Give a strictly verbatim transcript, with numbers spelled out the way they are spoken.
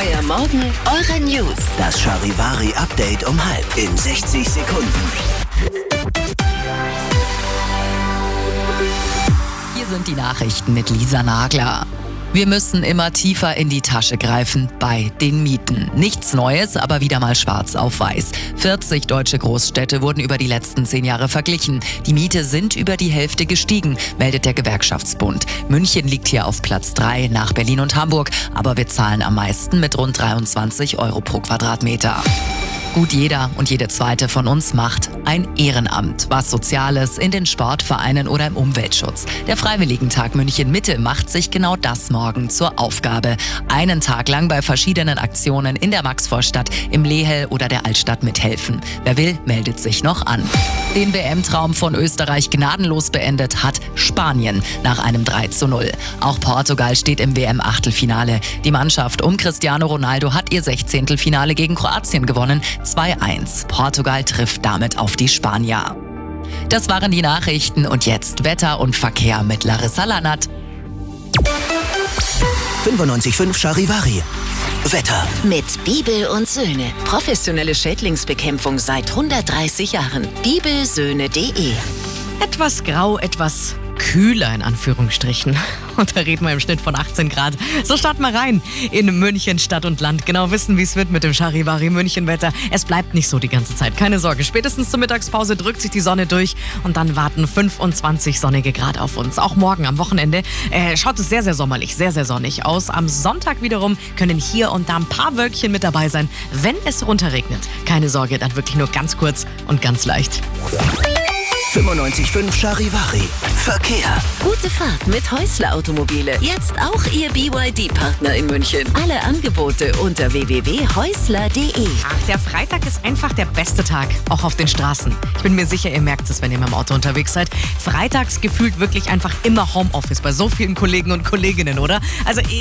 Euer Morgen, eure News. Das Charivari-Update um halb in sechzig Sekunden. Hier sind die Nachrichten mit Lisa Nagler. Wir müssen immer tiefer in die Tasche greifen bei den Mieten. Nichts Neues, aber wieder mal schwarz auf weiß. vierzig deutsche Großstädte wurden über die letzten zehn Jahre verglichen. Die Miete sind über die Hälfte gestiegen, meldet der Gewerkschaftsbund. München liegt hier auf Platz drei nach Berlin und Hamburg, aber wir zahlen am meisten mit rund dreiundzwanzig Euro pro Quadratmeter. Gut jeder und jede zweite von uns macht ein Ehrenamt, was Soziales in den Sportvereinen oder im Umweltschutz. Der Freiwilligentag München Mitte macht sich genau das morgen zur Aufgabe. Einen Tag lang bei verschiedenen Aktionen in der Maxvorstadt, im Lehel oder der Altstadt mithelfen. Wer will, meldet sich noch an. Den W M-Traum von Österreich gnadenlos beendet hat Spanien nach einem drei zu null. Auch Portugal steht im W M-Achtelfinale. Die Mannschaft um Cristiano Ronaldo hat ihr Sechzehntelfinale gegen Kroatien gewonnen. zwei eins. Portugal trifft damit auf die Spanier. Das waren die Nachrichten und jetzt Wetter und Verkehr mit Larissa Lannert. fünfundneunzig Komma fünf Charivari. Wetter. Mit Bibel und Söhne. Professionelle Schädlingsbekämpfung seit hundertdreißig Jahren. bibelsöhne punkt de. Etwas grau, etwas kühler in Anführungsstrichen. Und da reden wir im Schnitt von achtzehn Grad. So starten wir rein in München, Stadt und Land. Genau wissen, wie es wird mit dem Charivari München-Wetter. Es bleibt nicht so die ganze Zeit. Keine Sorge, spätestens zur Mittagspause drückt sich die Sonne durch und dann warten fünfundzwanzig sonnige Grad auf uns. Auch morgen am Wochenende äh, schaut es sehr, sehr sommerlich, sehr, sehr sonnig aus. Am Sonntag wiederum können hier und da ein paar Wölkchen mit dabei sein, wenn es runterregnet. Keine Sorge, dann wirklich nur ganz kurz und ganz leicht. fünfundneunzig Komma fünf Charivari. Verkehr. Gute Fahrt mit Häusler Automobile. Jetzt auch Ihr B Y D-Partner in München. Alle Angebote unter w w w punkt häusler punkt de. Ach, der Freitag ist einfach der beste Tag, auch auf den Straßen. Ich bin mir sicher, ihr merkt es, wenn ihr mit dem Auto unterwegs seid. Freitags gefühlt wirklich einfach immer Homeoffice bei so vielen Kollegen und Kolleginnen, oder? Also